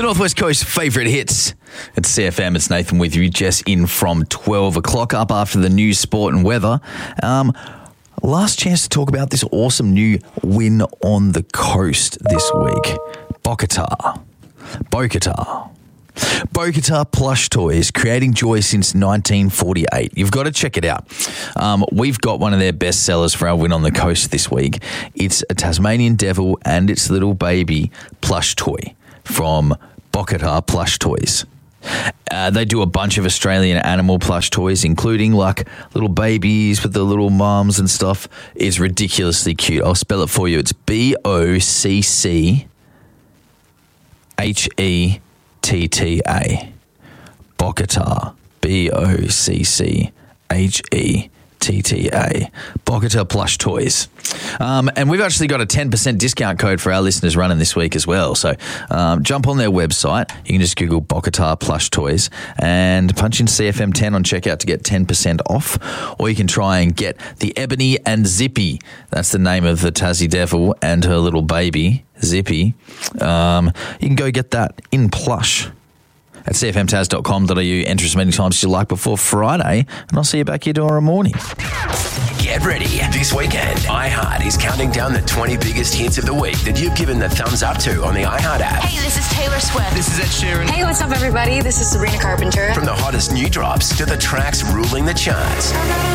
Northwest Coast favourite hits. It's CFM, it's Nathan with you. Jess in from 12 o'clock, up after the news, sport and weather. Last chance to talk about this awesome new win on the coast this week. Bocata Plush Toys, creating joy since 1948. You've got to check it out. We've got one of their best sellers for our win on the coast this week. It's a Tasmanian devil and its little baby plush toy from Bocata Plush Toys. They do a bunch of Australian animal plush toys, including like little babies with the little mums and stuff. It's ridiculously cute. I'll spell it for you. It's BOCCHETTA. Bocata. BOCCHETTA. Bocata Plush Toys. And we've actually got a 10% discount code for our listeners running this week as well. So jump on their website. You can just Google Bocata Plush Toys and punch in CFM10 on checkout to get 10% off. Or you can try and get the Ebony and Zippy. That's the name of the Tassie Devil and her little baby, Zippy. You can go get that in plush at cfmtaz.com.au. Enter as many times as you like before Friday, and I'll see you back here tomorrow morning. Get ready. This weekend, iHeart is counting down the 20 biggest hits of the week that you've given the thumbs up to on the iHeart app. Hey, this is Taylor Swift. This is Ed Sheeran. Hey, what's up, everybody? This is Sabrina Carpenter. From the hottest new drops to the tracks ruling the charts.